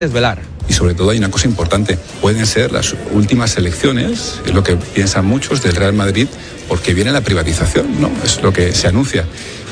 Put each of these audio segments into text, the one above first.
desvelar. Y sobre todo hay una cosa importante, pueden ser las últimas elecciones, es lo que piensan muchos del Real Madrid, porque viene la privatización, ¿no? Es lo que se anuncia.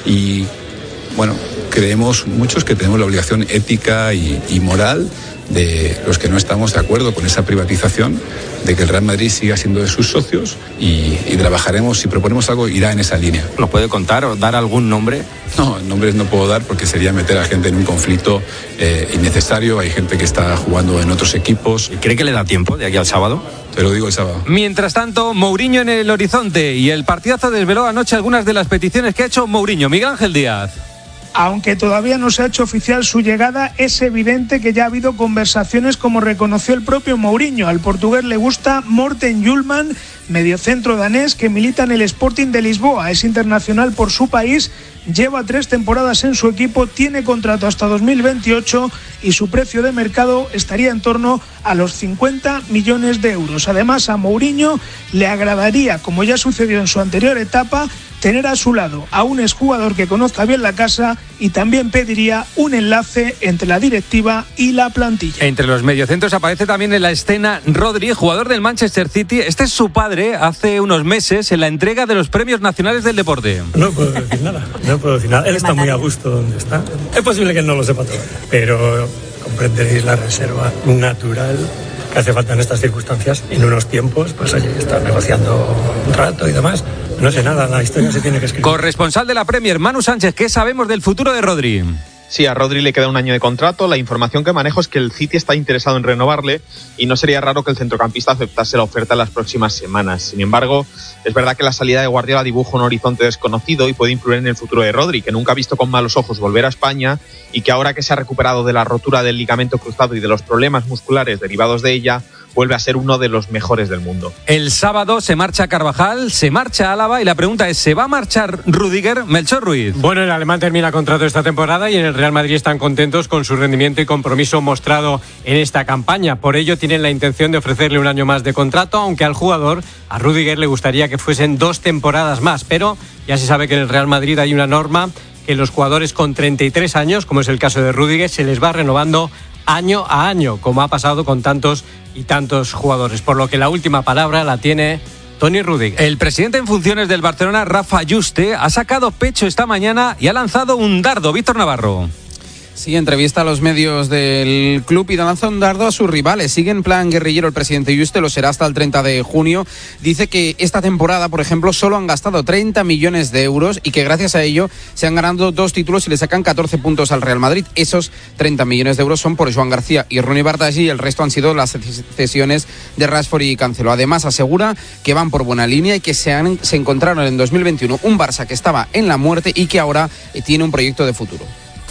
Y bueno, creemos muchos que tenemos la obligación ética y moral de los que no estamos de acuerdo con esa privatización, de que el Real Madrid siga siendo de sus socios y trabajaremos, si proponemos algo, irá en esa línea. ¿Nos puede contar o dar algún nombre? No, nombres no puedo dar porque sería meter a gente en un conflicto innecesario. Hay gente que está jugando en otros equipos. ¿Cree que le da tiempo de aquí al sábado? Te lo digo el sábado. Mientras tanto, Mourinho en el horizonte, y el partidazo desveló anoche algunas de las peticiones que ha hecho Mourinho. Miguel Ángel Díaz. Aunque todavía no se ha hecho oficial su llegada, es evidente que ya ha habido conversaciones, como reconoció el propio Mourinho. Al portugués le gusta Morten Hjulmand, mediocentro danés que milita en el Sporting de Lisboa. Es internacional por su país, lleva 3 temporadas en su equipo, tiene contrato hasta 2028 y su precio de mercado estaría en torno a los 50 millones de euros. Además, a Mourinho le agradaría, como ya sucedió en su anterior etapa, tener a su lado a un exjugador que conozca bien la casa, y también pediría un enlace entre la directiva y la plantilla. Entre los mediocentros aparece también en la escena Rodri, jugador del Manchester City. Este es su padre hace unos meses en la entrega de los premios nacionales del deporte. No puedo decir nada, Él está muy a gusto donde está. Es posible que no lo sepa todo, pero comprenderéis la reserva natural que hace falta en estas circunstancias, en unos tiempos, pues allí está negociando un rato y demás. No sé nada, la historia se tiene que escribir. Corresponsal de la Premier, Manu Sánchez, ¿qué sabemos del futuro de Rodri? Sí, a Rodri le queda un año de contrato. La información que manejo es que el City está interesado en renovarle y no sería raro que el centrocampista aceptase la oferta en las próximas semanas. Sin embargo, es verdad que la salida de Guardiola dibuja un horizonte desconocido y puede influir en el futuro de Rodri, que nunca ha visto con malos ojos volver a España y que ahora que se ha recuperado de la rotura del ligamento cruzado y de los problemas musculares derivados de ella, vuelve a ser uno de los mejores del mundo. El sábado se marcha Carvajal, se marcha Álava y la pregunta es, ¿se va a marchar Rüdiger? Melchor Ruiz. Bueno, el alemán termina contrato esta temporada y en el Real Madrid están contentos con su rendimiento y compromiso mostrado en esta campaña. Por ello tienen la intención de ofrecerle un año más de contrato, aunque al jugador, a Rüdiger, le gustaría que fuesen 2 temporadas más. Pero ya se sabe que en el Real Madrid hay una norma que los jugadores con 33 años, como es el caso de Rüdiger, se les va renovando año a año, como ha pasado con tantos y tantos jugadores, por lo que la última palabra la tiene Toni Rüdiger. El presidente en funciones del Barcelona, Rafa Juste, ha sacado pecho esta mañana y ha lanzado un dardo. Víctor Navarro. Sí, entrevista a los medios del club y lanza un dardo a sus rivales. Sigue en plan guerrillero el presidente Juste, lo será hasta el 30 de junio. Dice que esta temporada, por ejemplo, solo han gastado 30 millones de euros y que gracias a ello se han ganado 2 títulos y le sacan 14 puntos al Real Madrid. Esos 30 millones de euros son por Joan García y Ronnie Bartagi, y el resto han sido las cesiones de Rashford y Cancelo. Además, asegura que van por buena línea y que se encontraron en 2021 un Barça que estaba en la muerte y que ahora tiene un proyecto de futuro.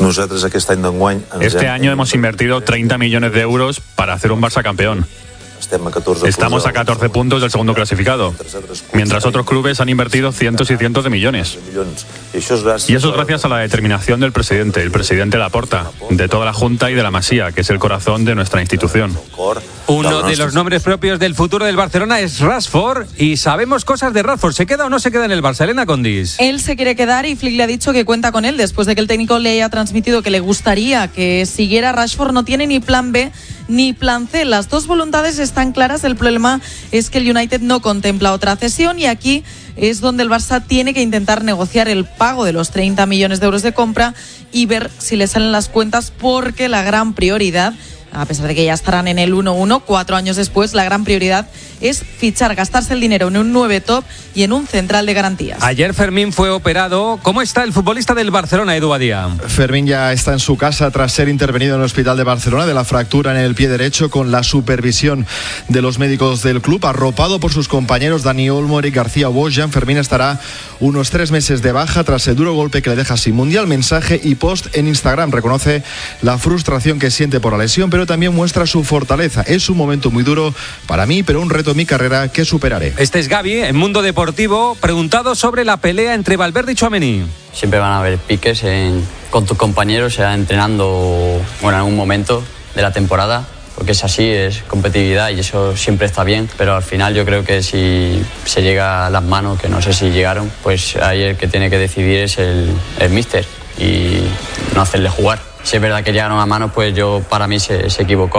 Este año hemos invertido 30 millones de euros para hacer un Barça campeón. Estamos a 14 puntos del segundo clasificado, mientras otros clubes han invertido cientos y cientos de millones. Y eso es gracias a la determinación del presidente, el presidente Laporta, de toda la Junta y de la Masía, que es el corazón de nuestra institución. Uno de los nombres propios del futuro del Barcelona es Rashford, y sabemos cosas de Rashford. ¿Se queda o no se queda en el Barça? Elena Condis. Él se quiere quedar y Flick le ha dicho que cuenta con él después de que el técnico le haya transmitido que le gustaría que siguiera. Rashford no tiene ni plan B ni plan C. Las dos voluntades están claras. El problema es que el United no contempla otra cesión y aquí es donde el Barça tiene que intentar negociar el pago de los 30 millones de euros de compra y ver si le salen las cuentas, porque la gran prioridad, a pesar de que ya estarán en el 1-1, 4 años después, la gran prioridad es fichar, gastarse el dinero en un 9 top y en un central de garantías. Ayer Fermín fue operado. ¿Cómo está el futbolista del Barcelona, Edu Badía? Fermín ya está en su casa tras ser intervenido en el hospital de Barcelona de la fractura en el pie derecho, con la supervisión de los médicos del club, arropado por sus compañeros Dani Olmo, Eric García o Bojan. Fermín estará unos 3 meses de baja tras el duro golpe que le deja sin mundial. Mensaje y post en Instagram. Reconoce la frustración que siente por la lesión, pero también muestra su fortaleza. Es un momento muy duro para mí, pero un reto en mi carrera que superaré. Este es Gavi, en Mundo Deportivo, preguntado sobre la pelea entre Valverde y Tchouaméni. Siempre van a haber piques con tus compañeros, sea entrenando en algún momento de la temporada, porque es así, es competitividad y eso siempre está bien, pero al final yo creo que si se llega a las manos, que no sé si llegaron, pues ahí el que tiene que decidir es el míster y no hacerle jugar. Si es verdad que llegaron a manos, pues para mí se equivocó.